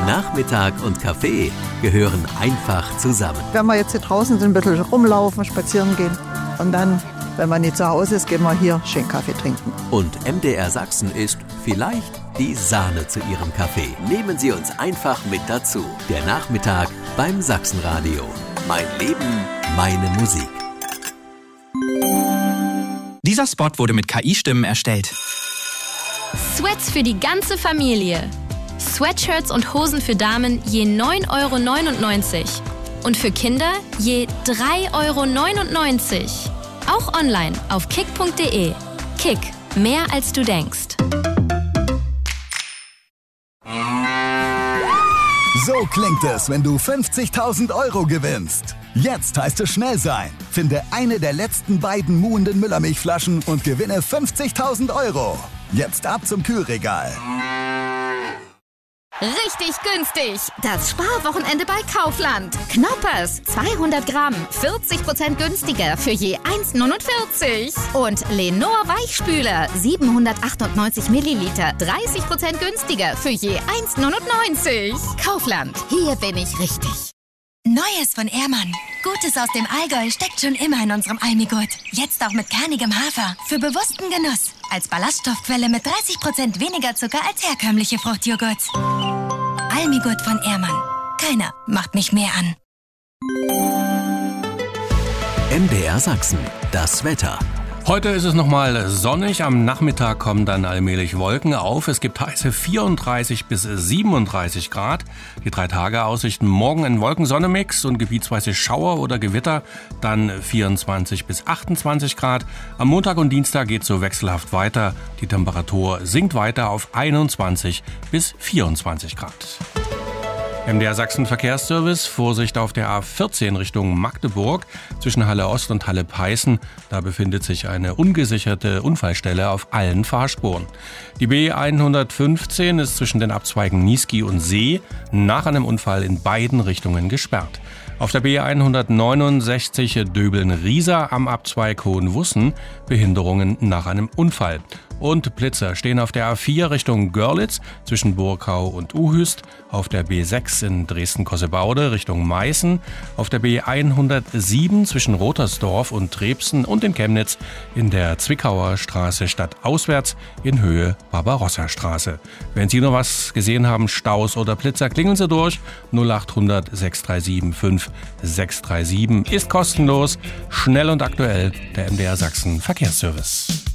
Nachmittag und Kaffee gehören einfach zusammen. Wenn wir jetzt hier draußen sind, ein bisschen rumlaufen, spazieren gehen und dann, wenn man nicht zu Hause ist, gehen wir hier schön Kaffee trinken. Und MDR Sachsen ist vielleicht die Sahne zu Ihrem Kaffee. Nehmen Sie uns einfach mit dazu. Der Nachmittag beim Sachsenradio. Mein Leben, meine Musik. Dieser Spot wurde mit KI-Stimmen erstellt. Sweats für die ganze Familie. Sweatshirts und Hosen für Damen je 9,99 € und für Kinder je 3,99 €. Auch online auf kick.de. Kick, mehr als du denkst. So klingt es, wenn du 50.000 € gewinnst. Jetzt heißt es schnell sein. Finde eine der letzten beiden muhenden Müllermilchflaschen und gewinne 50.000 €. Jetzt ab zum Kühlregal. Richtig günstig! Das Sparwochenende bei Kaufland. Knoppers, 200 Gramm, 40% günstiger für je 1,49 €. Und Lenor Weichspüler, 798 Milliliter, 30% günstiger für je 1,99 €. Kaufland, hier bin ich richtig. Neues von Ehrmann. Gutes aus dem Allgäu steckt schon immer in unserem Almigurt. Jetzt auch mit kernigem Hafer. Für bewussten Genuss. Als Ballaststoffquelle mit 30% weniger Zucker als herkömmliche Fruchtjoghurts. Almigurt von Ehrmann. Keiner macht mich mehr an. MDR Sachsen, das Wetter. Heute ist es nochmal sonnig, am Nachmittag kommen dann allmählich Wolken auf. Es gibt heiße 34 bis 37 Grad. Die 3-Tage-Aussichten: morgen ein Wolken-Sonne-Mix und gebietsweise Schauer oder Gewitter, dann 24 bis 28 Grad. Am Montag und Dienstag geht es so wechselhaft weiter. Die Temperatur sinkt weiter auf 21 bis 24 Grad. MDR Sachsen Verkehrsservice, Vorsicht auf der A14 Richtung Magdeburg zwischen Halle Ost und Halle Peißen. Da befindet sich eine ungesicherte Unfallstelle auf allen Fahrspuren. Die B115 ist zwischen den Abzweigen Niesky und See nach einem Unfall in beiden Richtungen gesperrt. Auf der B169 Döbeln-Riesa am Abzweig Hohenwussen Behinderungen nach einem Unfall. Und Blitzer stehen auf der A4 Richtung Görlitz zwischen Burkau und Uhüst, auf der B6 in Dresden-Kossebaude Richtung Meißen, auf der B107 zwischen Rotersdorf und Trebsen und in Chemnitz in der Zwickauer Straße stadtauswärts in Höhe Barbarossa-Straße. Wenn Sie noch was gesehen haben, Staus oder Blitzer, klingeln Sie durch. 0800 637 5637 ist kostenlos, schnell und aktuell, der MDR Sachsen Verkehrsservice.